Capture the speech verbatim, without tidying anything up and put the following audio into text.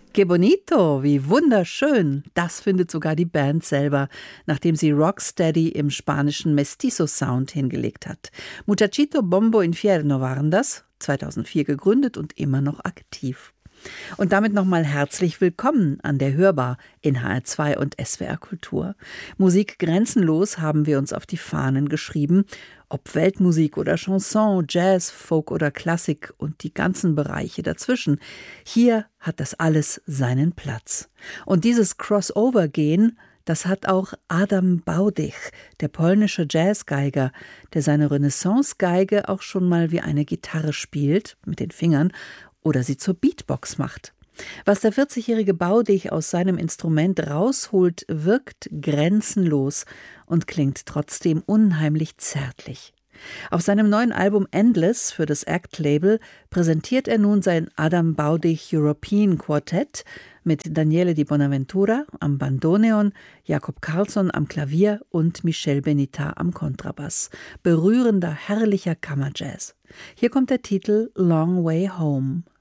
Que bonito, wie wunderschön. Das findet sogar die Band selber, nachdem sie Rocksteady im spanischen Mestizo-Sound hingelegt hat. Muchachito Bombo Infierno waren das, zweitausendvier gegründet und immer noch aktiv. Und damit nochmal herzlich willkommen an der Hörbar in H R zwei und S W R Kultur. Musik grenzenlos haben wir uns auf die Fahnen geschrieben. Ob Weltmusik oder Chanson, Jazz, Folk oder Klassik und die ganzen Bereiche dazwischen. Hier hat das alles seinen Platz. Und dieses Crossover-Gehen, das hat auch Adam Baudyk, der polnische Jazzgeiger, der seine Renaissance-Geige auch schon mal wie eine Gitarre spielt, mit den Fingern, oder sie zur Beatbox macht. Was der vierzigjährige Baudyk aus seinem Instrument rausholt, wirkt grenzenlos und klingt trotzdem unheimlich zärtlich. Auf seinem neuen Album Endless für das Act-Label präsentiert er nun sein Adam Baudyk European Quartett mit Daniele Di Bonaventura am Bandoneon, Jakob Karlsson am Klavier und Michel Benita am Kontrabass. Berührender, herrlicher Kammerjazz. Hier kommt der Titel Long Way Home.